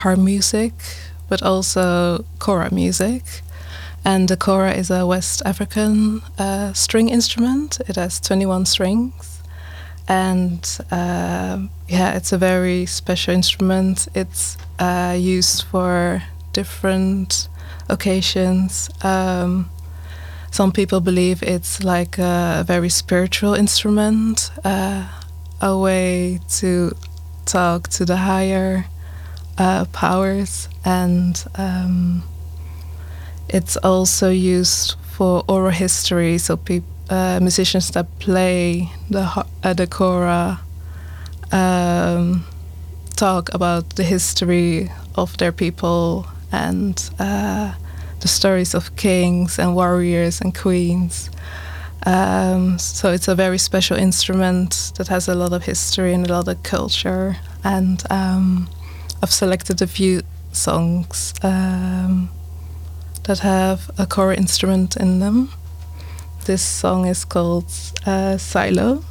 harp music, but also kora music. And the kora is a West African string instrument. It has 21 strings. And yeah, it's a very special instrument. It's used for different occasions. Some people believe it's like a very spiritual instrument, a way to talk to the higher powers, and it's also used for oral history. So musicians that play the kora talk about the history of their people and the stories of kings and warriors and queens. So it's a very special instrument that has a lot of history and a lot of culture. And I've selected a few songs that have a kora instrument in them. This song is called Silo.